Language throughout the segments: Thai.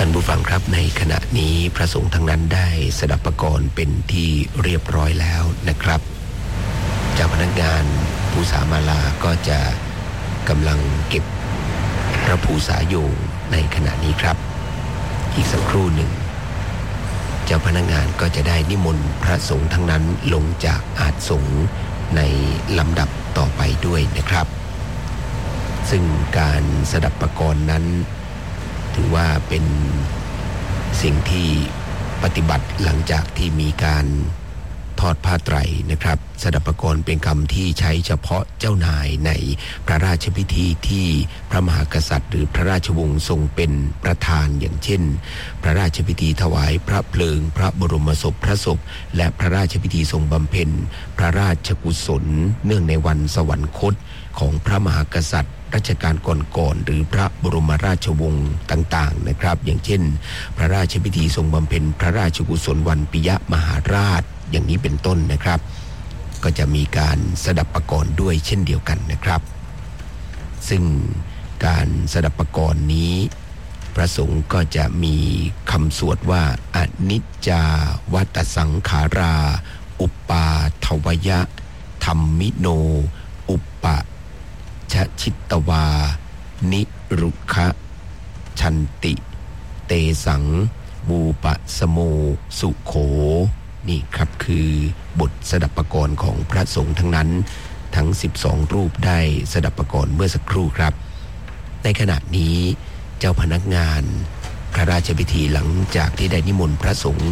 ท่านผู้ฟังครับในขณะนี้พระสงฆ์ทั้งนั้นได้สดับปกรณ์เป็นที่เรียบร้อยแล้วนะครับเจ้าพนักงานภูษามาลาก็จะกำลังเก็บพระภูษาโยงในขณะนี้ครับอีกสักครู่หนึ่งเจ้าพนักงานก็จะได้นิมนต์พระสงฆ์ทั้งนั้นลงจากอาสงฆ์ในลำดับต่อไปด้วยนะครับซึ่งการสดับปกรณ์นั้นถือว่าเป็นสิ่งที่ปฏิบัติหลังจากที่มีการทอดผ้าไตรนะครับสดับปกรณ์เป็นคำที่ใช้เฉพาะเจ้านายในพระราชพิธีที่พระมหากษัตริย์หรือพระราชวงศ์ทรงเป็นประธานอย่างเช่นพระราชพิธีถวายพระเพลิงพระบรมศพพระศพและพระราชพิธีทรงบำเพ็ญพระราชกุศลเนื่องในวันสวรรคตของพระมหากษัตริย์รัชกาลก่อนๆหรือพระบรมราชวงศ์ต่างๆนะครับอย่างเช่นพระราชพิธีทรงบำเพ็ญพระราชกุศลวันปิยมหาราชอย่างนี้เป็นต้นนะครับก็จะมีการสดับปกรณ์ด้วยเช่นเดียวกันนะครับซึ่งการสดับปกรณ์นี้พระสงฆ์ก็จะมีคำสวดว่าอนิจจาวัตสังขาราอุปาทวยะธัมมิโนอุปะชชิตตวานิรุคะชันติเตสังบูปะสโมสุโขนี่ครับคือบทสดับปกรณ์ของพระสงฆ์ทั้งนั้นทั้ง12รูปได้สดับปกรณ์เมื่อสักครู่ครับในขณะนี้เจ้าพนักงานพระราชพิธีหลังจากที่ได้นิมนต์พระสงฆ์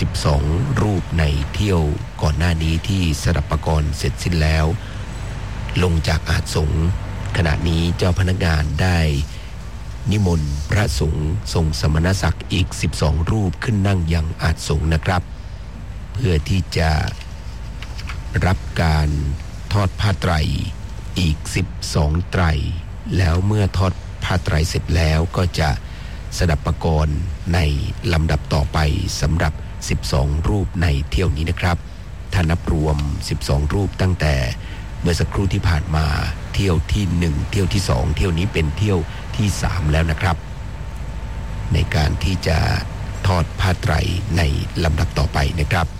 12รูปในเที่ยวก่อนหน้านี้ที่สดับปกรณ์เสร็จสิ้นแล้วลงจากอาสงฆ์ขณะนี้เจ้าพนักงานได้นิมนต์พระสงฆ์ทรงสมณศักดิ์อีก12รูปขึ้นนั่งยังอาสงฆ์นะครับเพื่อที่จะรับการทอดผ้าไตรอีก12ไตรแล้วเมื่อทอดผ้าไตรเสร็จแล้วก็จะสดับปกรณ์ในลำดับต่อไปสำหรับ12รูปในเที่ยวนี้นะครับถ้านับรวม12รูปตั้งแต่เมื่อสักครู่ที่ผ่านมาเที่ยวที่1เที่ยวที่2เที่ยวนี้เป็นเที่ยวที่3แล้วนะครับในการที่จะทอดผ้าไตรในลำดับต่อไปนะครับ